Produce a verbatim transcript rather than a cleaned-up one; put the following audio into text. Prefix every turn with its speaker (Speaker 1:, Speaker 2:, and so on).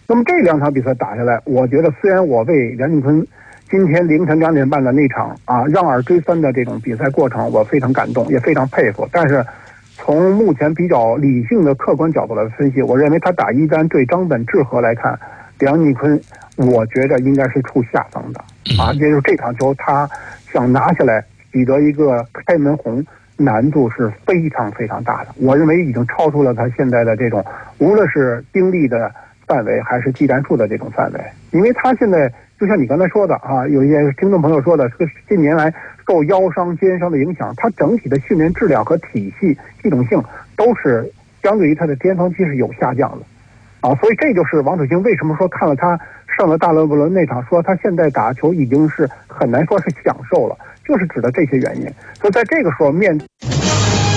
Speaker 1: 那么这两场比赛打下来，我觉得虽然我为梁靖昆今天凌晨两点半的那场啊让二追三的这种比赛过程我非常感动，也非常佩服，但是从目前比较理性的客观角度来分析，我认为他打一单对张本智和来看，梁靖昆我觉得应该是处下风的啊，也就是这场球他想拿下来取得一个开门红，难度是非常非常大的，我认为已经超出了他现在的这种无论是精力的范围还是技战术的这种范围，因为他现在就像你刚才说的啊，有一些听众朋友说的，这个近年来受腰伤、肩伤的影响，他整体的训练质量和体系系统性都是相对于他的巅峰期是有下降的，啊，所以这就是王楚钦为什么说看了他上了大勒布伦那场，说他现在打球已经是很难说是享受了，就是指的这些原因。所以在这个时候面